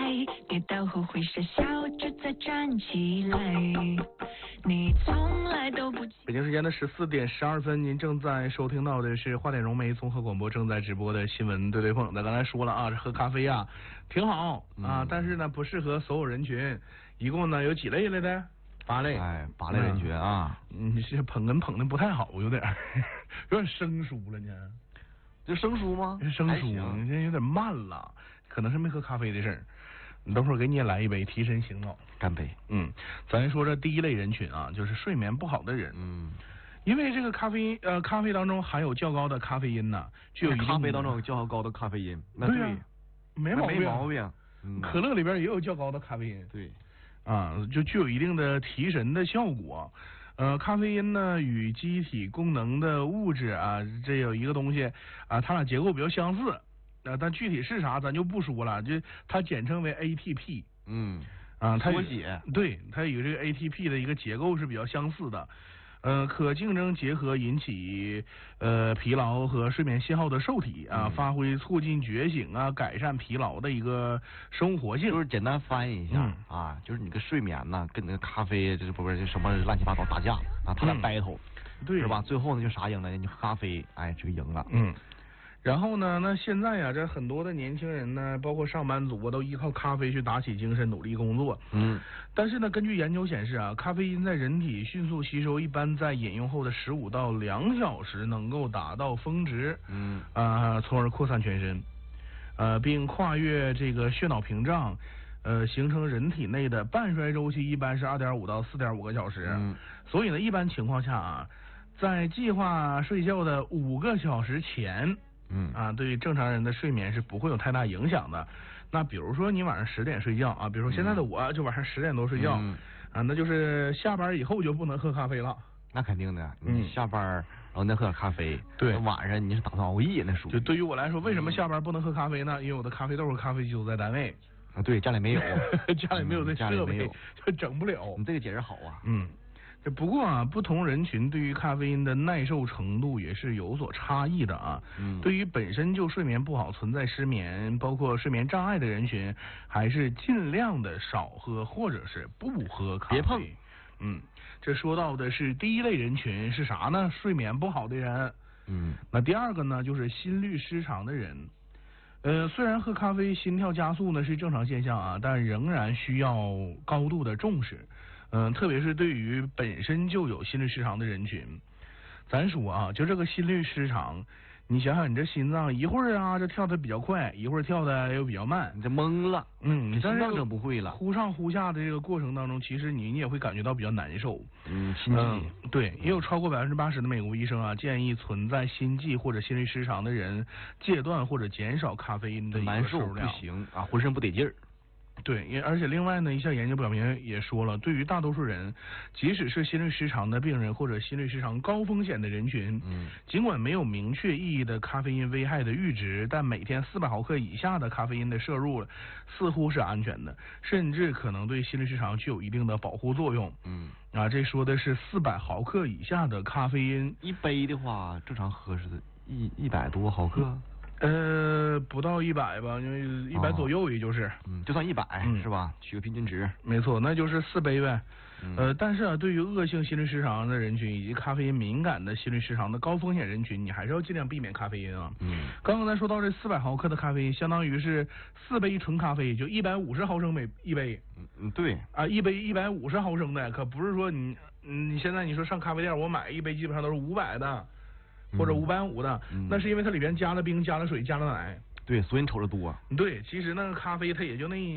跌倒后会傻笑着再站起来，你从来都不。 北京时间的14:12，您正在收听到的是华点融媒综合广播正在直播的新闻对对碰。咱刚才说了啊，这喝咖啡啊挺好啊，但是呢不适合所有人群。一共呢有几类来的？8类。 8类人群啊。 你这捧哏的不太好，有点生疏了呢。 这生疏吗？ 生疏，你这有点慢了，可能是没喝咖啡的事儿。你等会儿给你也来一杯，提神醒脑。 干杯。 咱说这第一类人群啊，就是睡眠不好的人。因为这个咖啡当中含有较高的咖啡因呢，具有咖啡当中有较高的咖啡因，那对， 没毛病。可乐里边也有较高的咖啡因。 对。 就具有一定的提神的效果。咖啡因呢与机体功能的物质啊，这有一个东西啊，它俩结构比较相似。但具体是啥咱就不说了，就它简称为 ATP。它缩写。 对，它与这个 ATP 的一个结构是比较相似的。可竞争结合引起疲劳和睡眠信号的受体啊，发挥促进觉醒啊，改善疲劳的一个生活性。 就是简单翻译一下啊，就是你个睡眠呢跟那个咖啡这不是什么乱七八糟打架啊，他俩 battle， 对， 是吧？最后呢就啥赢了？你咖啡这个赢了。 然后呢，那现在呀，这很多的年轻人呢，包括上班族都依靠咖啡去打起精神，努力工作。但是呢，根据研究显示啊，咖啡因在人体迅速吸收，一般在饮用后的15到2小时能够达到峰值。从而扩散全身，并跨越这个血脑屏障，形成人体内的半衰周期，一般是2.5到4.5个小时。所以呢，一般情况下啊，在计划睡觉的5个小时前。对于正常人的睡眠是不会有太大影响的。那比如说你晚上10点睡觉啊，比如说现在的我就晚上10点多睡觉，那就是下班以后就不能喝咖啡了。 那肯定的，你下班然后再喝点咖啡， 对， 晚上你是打算熬夜那属于。 就对于我来说，为什么下班不能喝咖啡呢？因为我的咖啡豆和咖啡机都在单位。 对，家里没有， 家里没有那设备，就整不了。 你这个解释好啊。 不过啊，不同人群对于咖啡因的耐受程度也是有所差异的啊。对于本身就睡眠不好、存在失眠、包括睡眠障碍的人群，还是尽量的少喝或者是不喝咖啡。 别碰。 这说到的是第一类人群是啥呢？睡眠不好的人。那第二个呢，就是心律失常的人。虽然喝咖啡心跳加速呢是正常现象啊，但仍然需要高度的重视。特别是对于本身就有心律失常的人群，咱说啊，就这个心律失常，你想想你这心脏一会儿啊就跳得比较快，一会儿跳得又比较慢， 你这懵了。 你心脏整不会了。 忽上忽下的这个过程当中，其实你也会感觉到比较难受。 心悸。 对，也有超过80%的美国医生啊建议存在心悸或者心律失常的人戒断或者减少咖啡因的一个摄入量。 不行啊，浑身不得劲儿。 对，而且另外呢，一项研究表明也说了，对于大多数人，即使是心律失常的病人或者心律失常高风险的人群，尽管没有明确意义的咖啡因危害的阈值，但每天400毫克以下的咖啡因的摄入似乎是安全的，甚至可能对心律失常具有一定的保护作用。这说的是400毫克以下的咖啡因， 一杯的话正常喝是100多毫克。 不到100吧，因为100左右，也就是， 就算100是吧？取个平均值， 没错，那就是4杯呗。但是啊，对于恶性心律失常的人群以及咖啡因敏感的心律失常的高风险人群，你还是要尽量避免咖啡因啊。刚刚咱说到这400毫克的咖啡因，相当于是4杯纯咖啡，就150毫升每一杯。 对啊，一杯150毫升的，可不是说你现在你说上咖啡店我买一杯基本上都是500的。或者550的，那是因为它里边加了冰、加了水、加了奶。 对，所以你瞅着多。 对，其实那个咖啡它也就那